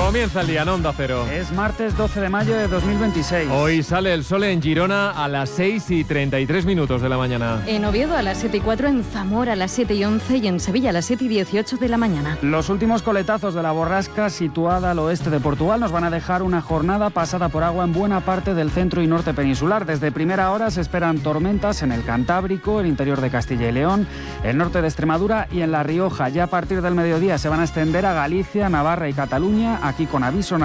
Comienza el día en Onda Cero. Es martes 12 de mayo de 2026. Hoy sale el sol en Girona a las 6:33 de la mañana. En Oviedo a las 7:04, en Zamora a las 7:11 y en Sevilla a las 7:18 de la mañana. Los últimos coletazos de la borrasca situada al oeste de Portugal nos van a dejar una jornada pasada por agua en buena parte del centro y norte peninsular. Desde primera hora se esperan tormentas en el Cantábrico, el interior de Castilla y León, el norte de Extremadura y en La Rioja. Ya a partir del mediodía se van a extender a Galicia, Navarra y Cataluña, aquí con aviso